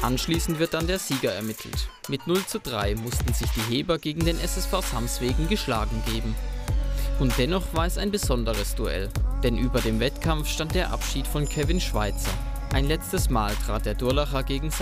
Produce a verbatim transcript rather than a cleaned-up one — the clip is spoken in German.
Anschließend wird dann der Sieger ermittelt. Mit null zu drei mussten sich die Heber gegen den S S V Samswegen geschlagen geben. Und dennoch war es ein besonderes Duell, denn über dem Wettkampf stand der Abschied von Kevin Schweitzer. Ein letztes Mal trat der Durlacher gegen seine